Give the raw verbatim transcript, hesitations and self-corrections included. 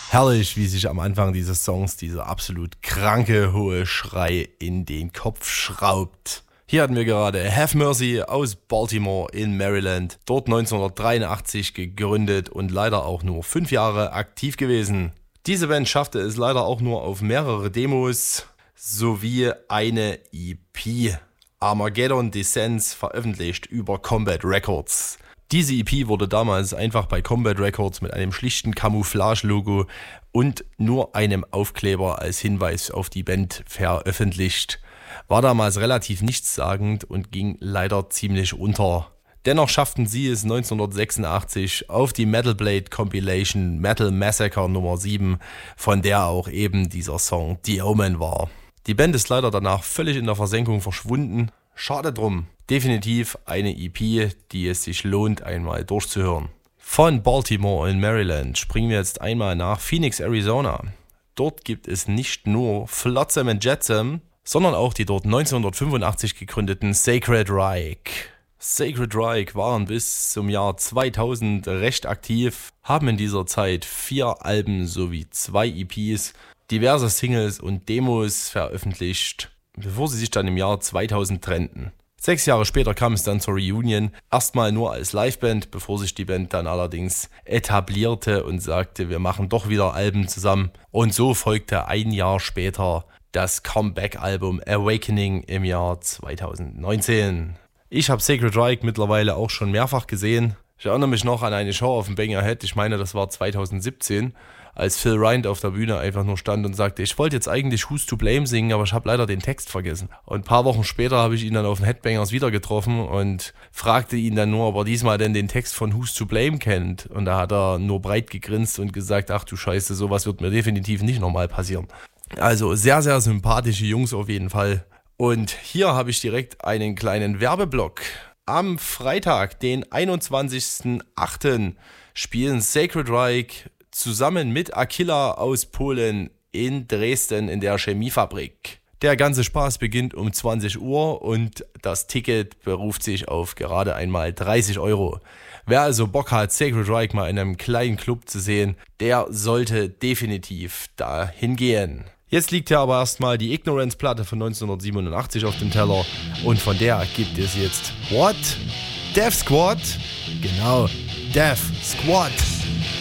Herrlich, wie sich am Anfang dieses Songs dieser absolut kranke, hohe Schrei in den Kopf schraubt. Hier hatten wir gerade Have Mercy aus Baltimore in Maryland, dort neunzehnhundertdreiundachtzig gegründet und leider auch nur fünf Jahre aktiv gewesen. Diese Band schaffte es leider auch nur auf mehrere Demos sowie eine E P. Armageddon Descents veröffentlicht über Combat Records. Diese E P wurde damals einfach bei Combat Records mit einem schlichten Camouflage-Logo und nur einem Aufkleber als Hinweis auf die Band veröffentlicht. War damals relativ nichtssagend und ging leider ziemlich unter. Dennoch schafften sie es neunzehnhundertsechsundachtzig auf die Metal Blade Compilation Metal Massacre Nummer sieben, von der auch eben dieser Song The Omen war. Die Band ist leider danach völlig in der Versenkung verschwunden. Schade drum. Definitiv eine E P, die es sich lohnt, einmal durchzuhören. Von Baltimore in Maryland springen wir jetzt einmal nach Phoenix, Arizona. Dort gibt es nicht nur Flotsam and Jetsam, sondern auch die dort neunzehnhundertfünfundachtzig gegründeten Sacred Reich. Sacred Reich waren bis zum Jahr zweitausend recht aktiv, haben in dieser Zeit vier Alben sowie zwei E Ps, diverse Singles und Demos veröffentlicht, bevor sie sich dann im Jahr zweitausend trennten. Sechs Jahre später kam es dann zur Reunion, erstmal nur als Liveband, bevor sich die Band dann allerdings etablierte und sagte, wir machen doch wieder Alben zusammen. Und so folgte ein Jahr später das Comeback-Album Awakening im Jahr zweitausendneunzehn. Ich habe Sacred Reich mittlerweile auch schon mehrfach gesehen. Ich erinnere mich noch an eine Show auf dem Bang Your Head, ich meine das war zweitausendsiebzehn, als Phil Rind auf der Bühne einfach nur stand und sagte, ich wollte jetzt eigentlich Who's to Blame singen, aber ich habe leider den Text vergessen. Und ein paar Wochen später habe ich ihn dann auf dem Headbangers wieder getroffen und fragte ihn dann nur, ob er diesmal denn den Text von Who's to Blame kennt. Und da hat er nur breit gegrinst und gesagt, ach du Scheiße, sowas wird mir definitiv nicht nochmal passieren. Also sehr, sehr sympathische Jungs auf jeden Fall. Und hier habe ich direkt einen kleinen Werbeblock. Am Freitag, den einundzwanzigsten achten spielen Sacred Reich zusammen mit Aquila aus Polen in Dresden in der Chemiefabrik. Der ganze Spaß beginnt um zwanzig Uhr und das Ticket beruft sich auf gerade einmal dreißig Euro. Wer also Bock hat, Sacred Reich mal in einem kleinen Club zu sehen, der sollte definitiv dahin gehen. Jetzt liegt hier aber erstmal die Ignorance-Platte von neunzehnhundertsiebenundachtzig auf dem Teller und von der gibt es jetzt What? Death Squad? Genau, Death Squad.